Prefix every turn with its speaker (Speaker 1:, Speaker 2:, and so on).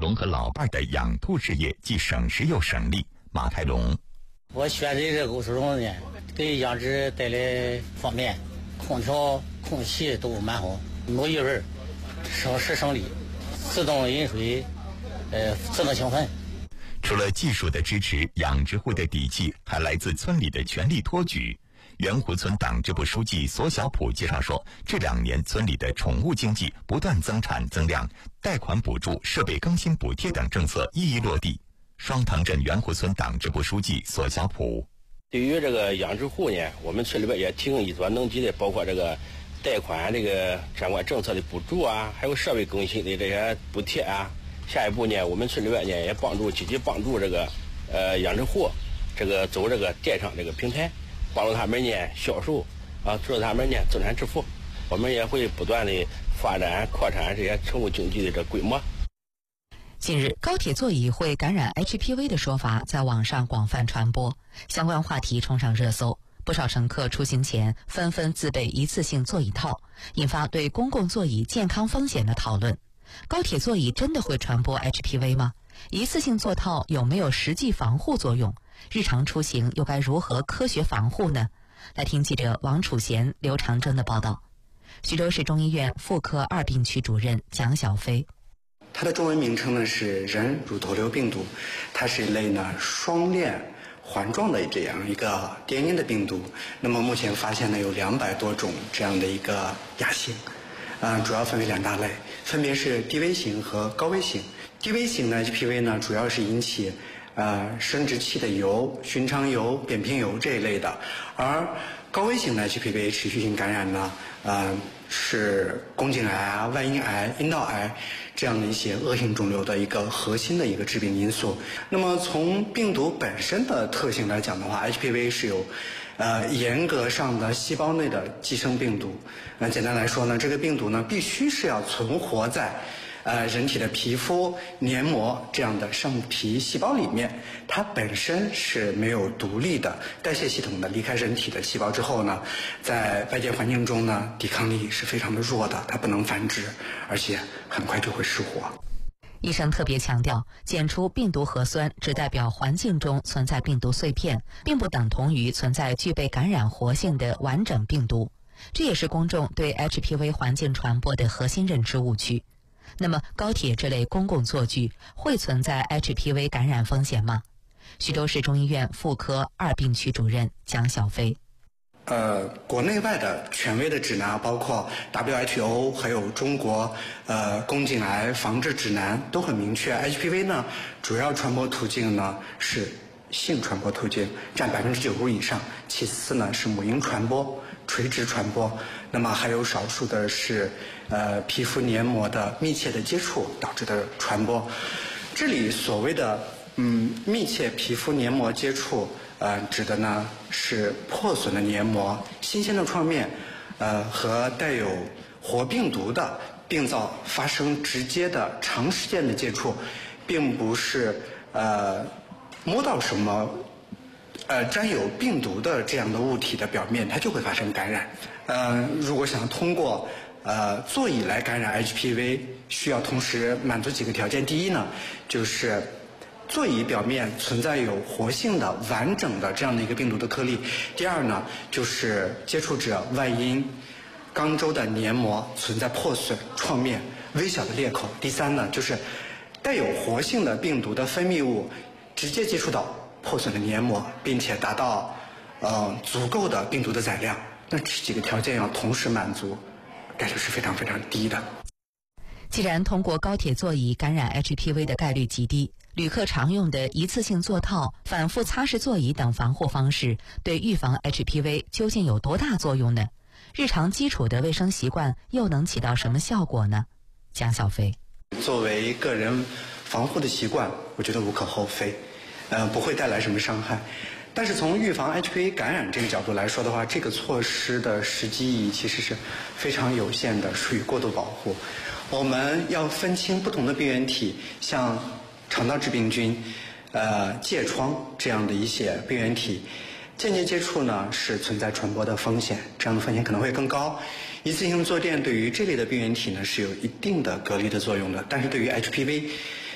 Speaker 1: 融合老伴的养兔事业，既省时又省力。马开龙，
Speaker 2: 我选择这个欧舒绒呢，给养殖带来方便，空调、空气都蛮好，没异味，省时省力，自动饮水，自动清分。
Speaker 1: 除了技术的支持，养殖户的底气还来自村里的全力托举。圆湖村党支部书记索小普介绍说，这2年村里的宠物经济不断增产增量，贷款补助、设备更新补贴等政策一一落地。双塘镇圆湖村党支部书记索小普，
Speaker 3: 对于这个养殖户呢，我们村里边也提供一所能及的，包括这个贷款这个相关政策的补助啊，还有设备更新的这些补贴啊。下一步呢，我们村里边呢也积极帮助这个养殖户这个走这个电商这个平台，帮助他们呢销售啊，助他们呢增产致富。我们也会不断的发展扩展这些宠物经济的这规模。
Speaker 4: 近日，高铁座椅会感染 HPV 的说法在网上广泛传播，相关话题冲上热搜，不少乘客出行前纷纷自备一次性座椅套，引发对公共座椅健康风险的讨论。高铁座椅真的会传播 HPV 吗？一次性座套有没有实际防护作用？日常出行又该如何科学防护呢？来听记者王楚贤、刘长征的报道。徐州市中医院妇科2病区主任蒋小飞，
Speaker 5: 它的中文名称呢是人乳头瘤病毒，它是一类呢双链环状的这样一个 DNA 的病毒。那么目前发现呢有200多种这样的一个亚型，主要分为2大类，分别是低危型和高危型。低危型的 HPV 呢，主要是引起生殖器的疣、寻常疣、扁平疣这一类的，而高危型的 HPV 持续性感染呢，是宫颈癌啊、外阴癌、阴道癌这样的一些恶性肿瘤的一个核心的一个致病因素。那么从病毒本身的特性来讲的话 ，HPV 是有严格上的细胞内的寄生病毒。简单来说呢，这个病毒呢必须是要存活在人体的皮肤、黏膜这样的上皮细胞里面，它本身是没有独立的代谢系统的。离开人体的细胞之后呢，在外界环境中呢，抵抗力是非常的弱的，它不能繁殖，而且很快就会失活。
Speaker 4: 医生特别强调，检出病毒核酸只代表环境中存在病毒碎片，并不等同于存在具备感染活性的完整病毒。这也是公众对 HPV 环境传播的核心认知误区。那么高铁这类公共座具会存在 HPV 感染风险吗？徐州市中医院妇科2病区主任蒋小飞，
Speaker 5: 国内外的权威的指南，包括 WHO 还有中国宫颈癌防治指南都很明确 ，HPV 呢主要传播途径呢是性传播途径，占95%以上，其次呢是母婴传播、垂直传播，那么还有少数的是皮肤黏膜的密切的接触导致的传播。这里所谓的密切皮肤黏膜接触，指的呢是破损的黏膜、新鲜的创面，和带有活病毒的病灶发生直接的长时间的接触，并不是摸到什么沾有病毒的这样的物体的表面，它就会发生感染。如果想通过座椅来感染 HPV， 需要同时满足几个条件。第一呢，就是座椅表面存在有活性的完整的这样的一个病毒的颗粒。第二呢，就是接触者外阴肛周的黏膜存在破损、创面、微小的裂口。第三呢，就是带有活性的病毒的分泌物直接接触到破损的黏膜，并且达到足够的病毒的载量。那这几个条件要同时满足，概率是非常非常低的。
Speaker 4: 既然通过高铁座椅感染 HPV 的概率极低，旅客常用的一次性座套、反复擦拭座椅等防护方式对预防 HPV 究竟有多大作用呢？日常基础的卫生习惯又能起到什么效果呢？蒋小飞，
Speaker 5: 作为个人防护的习惯，我觉得无可厚非，不会带来什么伤害。但是从预防 HPV 感染这个角度来说的话，这个措施的实际意义其实是非常有限的，属于过度保护。我们要分清不同的病原体，像肠道致病菌、疥疮这样的一些病原体，间接接触呢是存在传播的风险，这样的风险可能会更高。一次性坐垫对于这类的病原体呢是有一定的隔离的作用的，但是对于 HPV